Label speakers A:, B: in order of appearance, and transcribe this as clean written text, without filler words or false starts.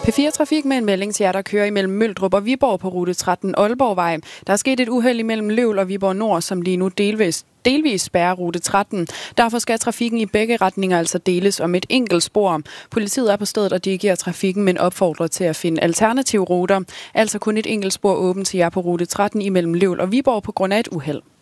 A: P4 Trafik med en melding til jer, der kører imellem Møldrup og Viborg på rute 13 Aalborgvej. Der er sket et uheld imellem Løvl og Viborg Nord, som lige nu delvis spærrer rute 13. Derfor skal trafikken i begge retninger altså deles om et enkelt spor. Politiet er på stedet og dirigerer trafikken, men opfordrer til at finde alternative ruter. Altså kun et enkelt spor åbent til jer på rute 13 imellem Løvl og Viborg på grund af et uheld.